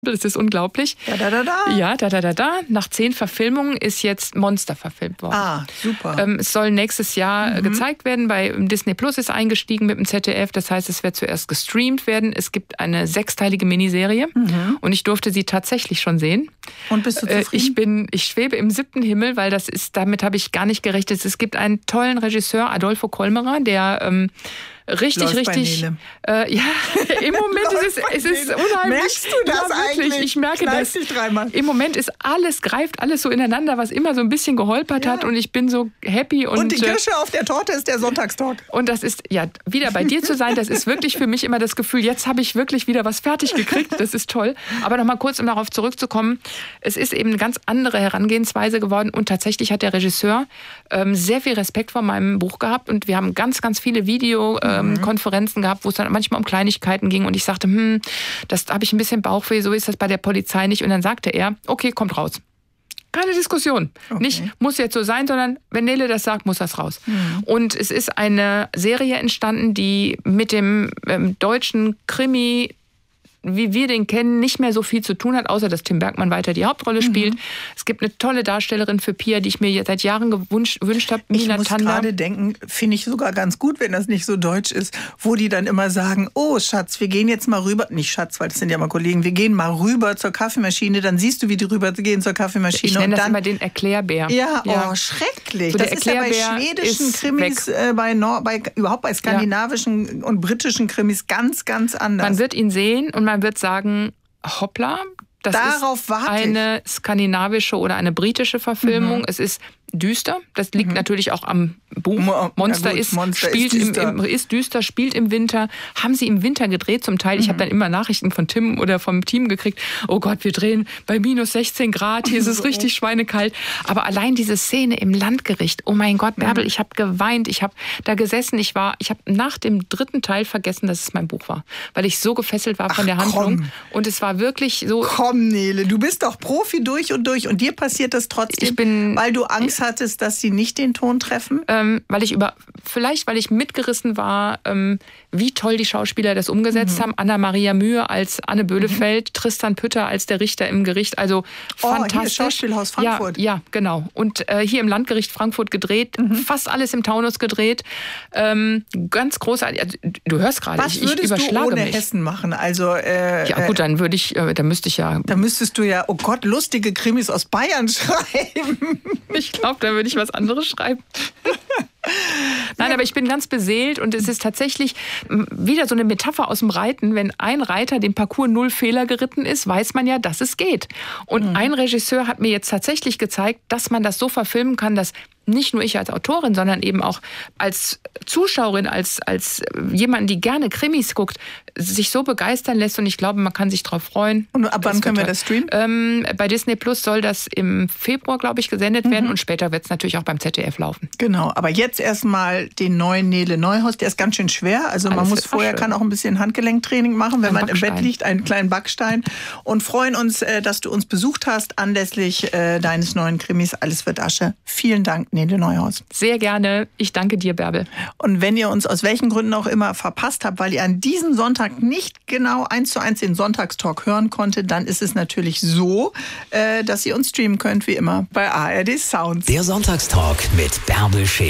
Das ist unglaublich. Ja, Nach 10 Verfilmungen ist jetzt Monster verfilmt worden. Ah, super. Es soll nächstes Jahr gezeigt werden. Bei Disney Plus ist eingestiegen mit dem ZDF. Das heißt, es wird zuerst gestreamt werden. Es gibt eine 6-teilige Miniserie. Und ich durfte sie tatsächlich schon sehen. Und bist du zufrieden? Ich schwebe im 7. Himmel, weil damit habe ich gar nicht gerechnet. Es gibt einen tollen Regisseur, Adolfo Kolmerer, der richtig. Ja, im Moment ist es unheimlich. Merkst du das eigentlich? Ich merke das. Dich dreimal. Im Moment greift alles so ineinander, was immer so ein bisschen geholpert hat, und ich bin so happy. Und die Kirsche auf der Torte ist der Sonntagstalk. Und das ist, ja, wieder bei dir zu sein, das ist wirklich für mich immer das Gefühl, jetzt habe ich wirklich wieder was fertig gekriegt, das ist toll. Aber nochmal kurz, um darauf zurückzukommen, es ist eben eine ganz andere Herangehensweise geworden, und tatsächlich hat der Regisseur sehr viel Respekt vor meinem Buch gehabt, und wir haben ganz, ganz viele Konferenzen gehabt, wo es dann manchmal um Kleinigkeiten ging, und ich sagte, das habe ich ein bisschen Bauchweh, so ist das bei der Polizei nicht. Und dann sagte er, okay, kommt raus. Keine Diskussion. Okay. Nicht, muss jetzt so sein, sondern wenn Nele das sagt, muss das raus. Und es ist eine Serie entstanden, die mit dem deutschen Krimi, wie wir den kennen, nicht mehr so viel zu tun hat, außer dass Tim Bergmann weiter die Hauptrolle spielt. Es gibt eine tolle Darstellerin für Pia, die ich mir seit Jahren gewünscht habe, Mina Tanda. Ich muss gerade denken, finde ich sogar ganz gut, wenn das nicht so deutsch ist, wo die dann immer sagen, oh Schatz, wir gehen jetzt mal rüber, nicht Schatz, weil das sind ja mal Kollegen, wir gehen mal rüber zur Kaffeemaschine, dann siehst du, wie die rübergehen zur Kaffeemaschine. Ich nenne das immer den Erklärbär. Ja, oh, schrecklich. So, das ist ja bei schwedischen Krimis, überhaupt bei skandinavischen und britischen Krimis ganz, ganz anders. Man wird ihn sehen und man wird sagen, hoppla, das Darauf ist eine skandinavische oder eine britische Verfilmung. Es ist düster. Das liegt natürlich auch am Buch. Monster ist düster, spielt im Winter. Haben sie im Winter gedreht zum Teil. Ich habe dann immer Nachrichten von Tim oder vom Team gekriegt. Oh Gott, wir drehen bei minus 16 Grad. Hier ist es richtig schweinekalt. Aber allein diese Szene im Landgericht. Oh mein Gott, Bärbel, ich habe geweint. Ich habe da gesessen. Ich habe nach dem 3. Teil vergessen, dass es mein Buch war. Weil ich so gefesselt war von der Handlung. Komm. Und es war wirklich so... Komm, Nele, du bist doch Profi durch und durch. Und dir passiert das trotzdem, weil du Angst hattest, dass sie nicht den Ton treffen? Weil ich mitgerissen war, wie toll die Schauspieler das umgesetzt haben. Anna-Maria Mühe als Anne Böhlefeld, Tristan Pütter als der Richter im Gericht. Also fantastisch. Hier Schauspielhaus Frankfurt. Ja, genau. Und hier im Landgericht Frankfurt gedreht, fast alles im Taunus gedreht. Ganz großartig. Also, du hörst gerade, ich überschlage du ohne mich. Hessen machen? Also, ja gut, dann müsstest du ja, oh Gott, lustige Krimis aus Bayern schreiben. Ich glaube, da würde ich was anderes schreiben. Nein, aber ich bin ganz beseelt, und es ist tatsächlich wieder so eine Metapher aus dem Reiten. Wenn ein Reiter den Parcours 0 Fehler geritten ist, weiß man ja, dass es geht. Und ein Regisseur hat mir jetzt tatsächlich gezeigt, dass man das so verfilmen kann, dass nicht nur ich als Autorin, sondern eben auch als Zuschauerin, als jemand, die gerne Krimis guckt, sich so begeistern lässt, und ich glaube, man kann sich drauf freuen. Und ab wann können wir das streamen? Bei Disney Plus soll das im Februar, glaube ich, gesendet werden, und später wird es natürlich auch beim ZDF laufen. Genau, aber jetzt erstmal den neuen Nele Neuhaus, der ist ganz schön schwer, also man muss kann auch ein bisschen Handgelenktraining machen, wenn man im Bett liegt, einen kleinen Backstein, und freuen uns, dass du uns besucht hast anlässlich deines neuen Krimis Alles wird Asche. Vielen Dank, Nele Neuhaus. Sehr gerne. Ich danke dir, Bärbel. Und wenn ihr uns aus welchen Gründen auch immer verpasst habt, weil ihr an diesem Sonntag nicht genau 1:1 den Sonntagstalk hören konntet, dann ist es natürlich so, dass ihr uns streamen könnt, wie immer, bei ARD Sounds. Der Sonntagstalk mit Bärbel Schäfer.